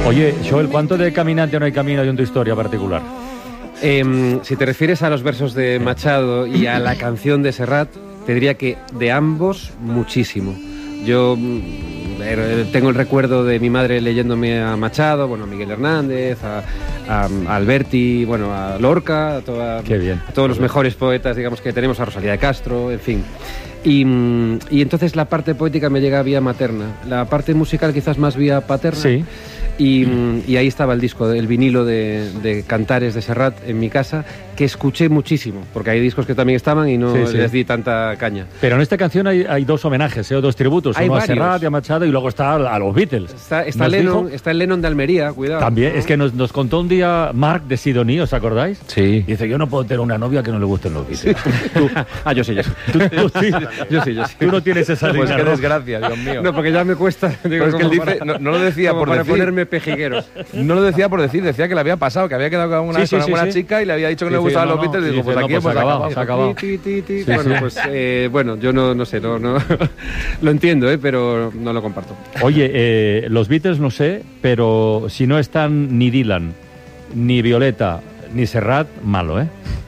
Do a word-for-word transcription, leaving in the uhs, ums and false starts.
Oye, Joel, ¿cuánto de Caminante no hay camino hay en tu historia particular? Eh, si te refieres a los versos de Machado y a la canción de Serrat, te diría que de ambos, muchísimo. Yo eh, tengo el recuerdo de mi madre leyéndome a Machado, bueno, a Miguel Hernández, a, a, a Alberti, bueno, a Lorca, a, toda, Qué bien. a todos los mejores poetas, digamos, que tenemos, a Rosalía de Castro, en fin. Y, y entonces la parte poética me llega vía materna, la parte musical quizás más vía paterna. Sí. Y, y ahí estaba el disco, el vinilo de, de Cantares de Serrat en mi casa, que escuché muchísimo, porque hay discos que también estaban y no Sí, sí. les di tanta caña. Pero en esta canción hay, hay dos homenajes, ¿eh? O dos tributos, Hay uno varios. a Serrat y a Machado y luego está a los Beatles. Está, está, Nos Lennon, dijo- está el Lennon de Almería, cuidado. También, es que nos, nos contó un día Mark de Sidoní, ¿os acordáis? Sí. Dice, yo no puedo tener una novia que no le gusten los Beatles. Tú, Ah, yo sí, yo sí. tú, tú sí, Yo sí, yo sí. tú no tienes esa Pues línea qué roja. desgracia, Dios mío. No, porque ya me cuesta. Digo, Pero es que él como dice, para- no, no lo decía como por para decir. ponerme pejigueros. No lo decía por decir, decía que le había pasado, que había quedado con una, Sí, sí, con sí, alguna sí. chica y le había dicho que no le Dice, gustaban no, los Beatles no. y digo, Dice, pues no, aquí pues hemos se ha acabado, acabado. se ha acabado. Ti, ti, ti, ti. Sí, Bueno, sí. pues eh, bueno, yo no, no sé, no, no lo entiendo, eh, pero no lo comparto. Oye, eh, los Beatles no sé, pero si no están ni Dylan, ni Violeta, ni Serrat, malo, ¿eh?